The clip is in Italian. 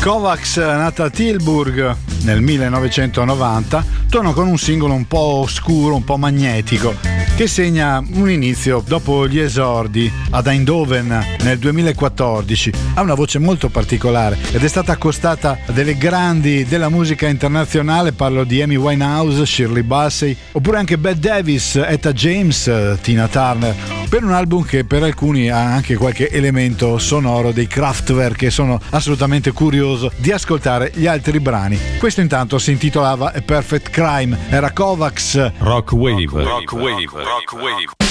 Kovacs, nata a Tilburg nel 1990, torna con un singolo un po' oscuro, un po' magnetico, che segna un inizio dopo gli esordi ad Eindhoven nel 2014. Ha una voce molto particolare ed è stata accostata a delle grandi della musica internazionale, parlo di Amy Winehouse, Shirley Bassey, oppure anche Bette Davis, Etta James, Tina Turner, per un album che per alcuni ha anche qualche elemento sonoro dei Kraftwerk, e sono assolutamente curioso di ascoltare gli altri brani. Questo intanto si intitolava A Perfect Crime, era Kovacs, Rock Wave. Rock Wave. Rock Wave.